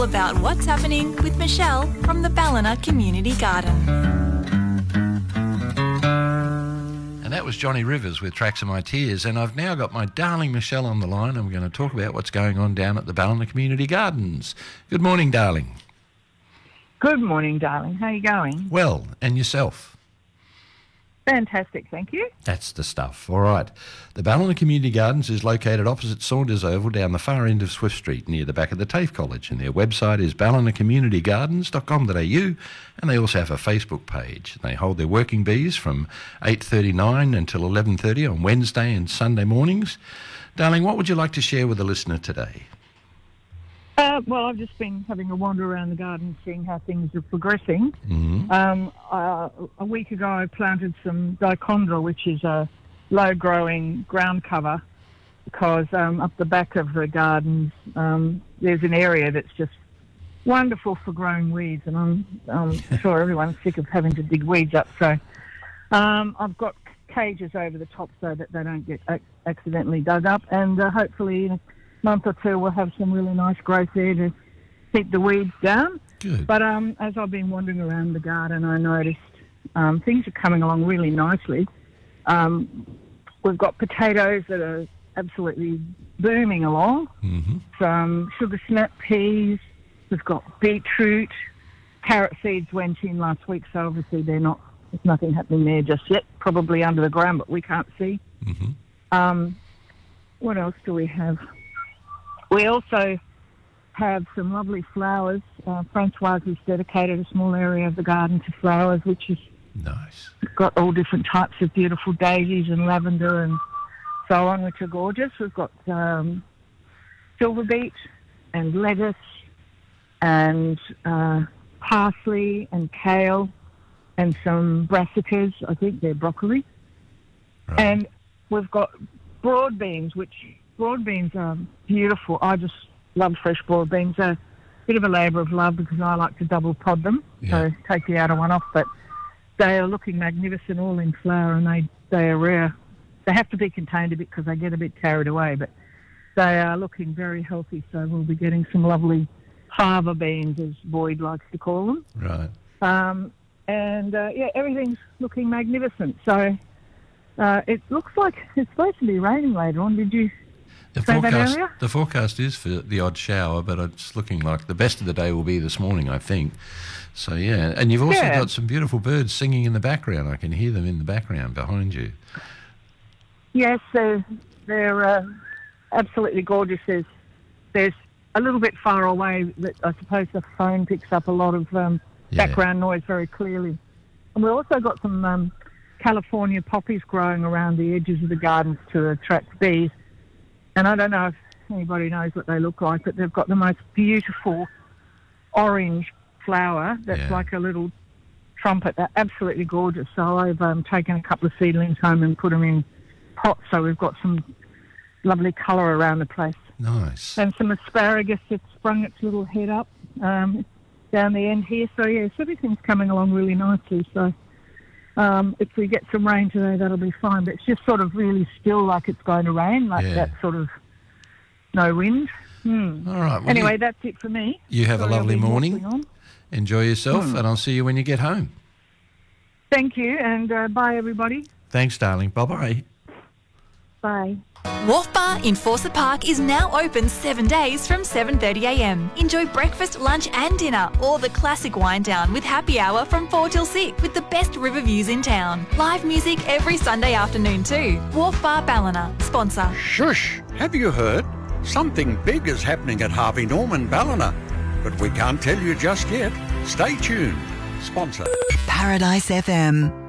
about what's happening with Michelle from the Ballina Community Garden. And that was Johnny Rivers with Tracks of My Tears. And I've now got my darling Michelle on the line, and we're going to talk about what's going on down at the Ballina Community Gardens. Good morning, darling. Good morning, darling. How are you going? Well, and yourself? Fantastic, thank you. That's the stuff. All right. The Ballina Community Gardens is located opposite Saunders Oval down the far end of Swift Street near the back of the TAFE College, and their website is ballinacommunitygardens.com.au, and they also have a Facebook page. They hold their working bees from 8:39 until 11:30 on Wednesday and Sunday mornings. Darling, what would you like to share with the listener today? Well, I've just been having a wander around the garden, seeing how things are progressing. Mm-hmm. A week ago, I planted some dichondra, which is a low-growing ground cover, because up the back of the gardens, there's an area that's just wonderful for growing weeds, and I'm sure everyone's sick of having to dig weeds up. So I've got cages over the top so that they don't get accidentally dug up, and hopefully in a month or two we'll have some really nice growth there to keep the weeds down. Good. But as I've been wandering around the garden, I noticed things are coming along really nicely. We've got potatoes that are absolutely booming along. Mm-hmm. Some sugar snap peas. We've got beetroot. Carrot seeds went in last week, so obviously there's nothing happening there just yet. Probably under the ground, but we can't see. Mm-hmm. What else do we have? We also have some lovely flowers. Francoise has dedicated a small area of the garden to flowers, which is nice. Got all different types of beautiful daisies and lavender and so on, which are gorgeous. We've got silver beet and lettuce and parsley and kale and some brassicas. I think they're broccoli. Right. And we've got broad beans, which broad beans are beautiful. I just love fresh broad beans. They're a bit of a labour of love because I like to double pod them, so take the outer one off. But they are looking magnificent, all in flower, and they are rare. They have to be contained a bit because they get a bit carried away, but they are looking very healthy, so we'll be getting some lovely fava beans, as Boyd likes to call them. Right. Everything's looking magnificent. So it looks like it's supposed to be raining later on. Did you say that earlier? The forecast is for the odd shower, but it's looking like the best of the day will be this morning, I think. So, yeah. And you've also got some beautiful birds singing in the background. I can hear them in the background behind you. Yes, they're absolutely gorgeous. There's a little bit far away that I suppose the phone picks up a lot of background noise very clearly. And we've also got some California poppies growing around the edges of the gardens to attract bees. And I don't know if anybody knows what they look like, but they've got the most beautiful orange flower that's like a little trumpet. They're absolutely gorgeous. So I've taken a couple of seedlings home and put them in pots, so we've got some lovely colour around the place. Nice. And some asparagus that's sprung its little head up down the end here. So, yes, everything's coming along really nicely. So if we get some rain today, that'll be fine. But it's just sort of really still like it's going to rain, like that sort of no wind. All right. Well, anyway, that's it for me. You have a lovely morning. Enjoy yourself, and I'll see you when you get home. Thank you, and bye, everybody. Thanks, darling. Bye-bye. Bye. Wharf Bar in Fawcett Park is now open 7 days from 7:30am. Enjoy breakfast, lunch and dinner, or the classic wind down with happy hour from 4 till 6 with the best river views in town. Live music every Sunday afternoon too. Wharf Bar Ballina, sponsor. Shush! Have you heard? Something big is happening at Harvey Norman Ballina, but we can't tell you just yet. Stay tuned. Sponsor. Paradise FM.